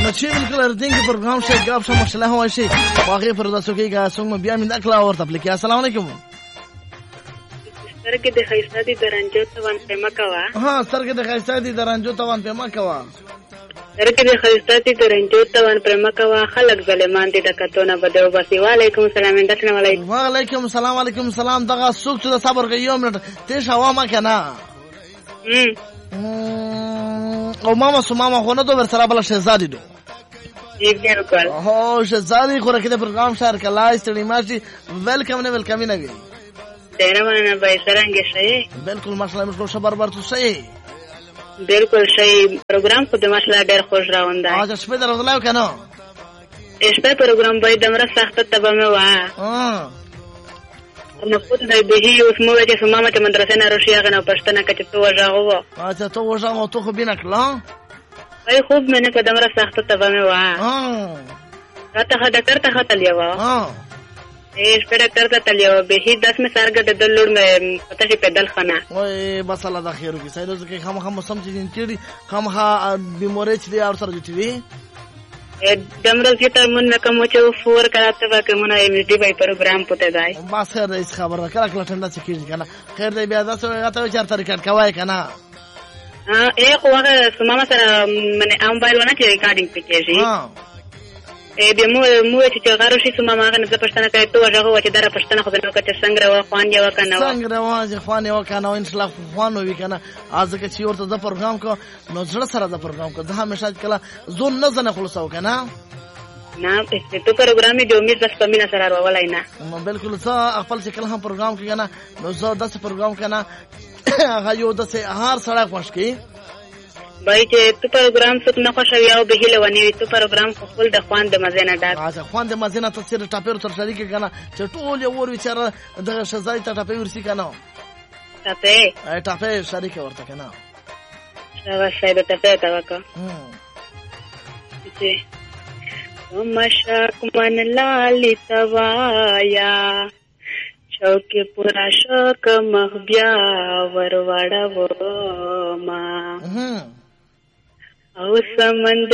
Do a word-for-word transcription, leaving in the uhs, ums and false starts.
بچي بالکل اردین کې پروګرام شي غاب شو مشله هوا شي واغې پر تاسو کې غا څنګه بیا من اکلا ورته پلیکي السلام علیکم سرګه د خیسته دي درنجو توان پېما کوا ها سرګه د خیسته دي درنجو توان پېما کوا سرګه د خیسته دي درنجو توان پېما کوا خلک ظالمان دي د کتونه بدو بس وعلیکم السلام اندښنه علیکم وعلیکم السلام علیکم السلام دغه سوق چې صبر کوي یو منټ ته شوا ما کنه او ماما سو ماما خو نه دو ورسره بل شهزادي دو بالکل هو شهزادي خو راکې د پروګرام شهر کلای ستړي ماشي ویلکم نه ویلکم نه وي ډیر مننه به څنګه شي بالکل ماشاءالله مشکل خبر ورته صحیح بالکل صحیح پروګرام خو د ماشاءالله ډیر خوش راوند دی اجازه شپه درځلای کنه شپه پروګرام به دمره سخت ته به وا ها نو خود دای به هی اوس مو چې ماما ته مدرسې نه روشي هغه نو پښتنه کته تو وژاغو اته تو وژاغو تو خو بینه کلا ای خوب مې نه قدم را سخت ته به وا ها راته هدا کرته خطل یو ها ایش پر کرته تل یو به هی داس مې سارګه د دلور مې پته شي پیدل خانه وای بس الله د خیر کی سایلو کې خام خام سم چې تیری خام ها بیمورې چې اور سره جوړوي دمرز کې تر مون کوم چې فور کراته وکه مونږه ایم ډي بای پروګرام پته دی ما سره رئیس خبره کړه کله ټنده چې کیږي کنه خیر دی بیا تاسو غته چارته ریکارډ کوي کنه ها اے خو هغه سمما سره منه ام موبایل ونه چې ریکارډینګ پکېږي ها اے به مو مو چې غارو شي سمما هغه نه پښتنه کوي ته هغه چې دره پښتنه خو نو کته څنګه راو خوان یو کنه څنګه راو خوان یو کنه ان شاء الله خوان وی کنه ازکه چې ورته د پروګرام کو نو زړه سره د پروګرام کو د همیشه کله زون نه زنه خلاصو کنه نه ته پروګرام دی امید بس پمینه سره راولای نه نو بالکل زه خپل شکل هم پروګرام کې کنه نو زه داسې پروګرام کنه هغه یو داسې هر سره خوش کی بای چې تو پروګرام څوک نه خوښوي او به هله ونی تو پروګرام خپل د خوان د مزه نه ډاک اچھا خوان د مزه نه تفسیر ټاپیر تر شریک کنه چې ټول یو ور وچاره د شزای ته ټاپیر ورسی کنه ټاپه ای ټاپیر شریک ورته کنه شابه شاید ټاپه تا وکا چې مشاک من لالی توایا چوک پورا شوک مخبیا ورواړه و ما او سمند